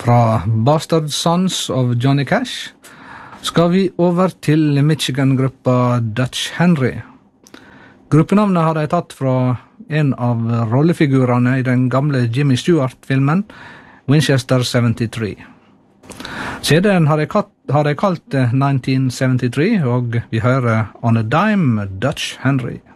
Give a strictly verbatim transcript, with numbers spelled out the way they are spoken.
Fra Bastard Sons of Johnny Cash skal vi over til Michigan-gruppa Dutch Henry. Gruppenavnet har de tatt fra en av rollefigurene i den gamle Jimmy Stewart-filmen Winchester seventy-three. C D-en har de, har de kalt nineteen seventy-three, og vi hører On a Dime Dutch Henry.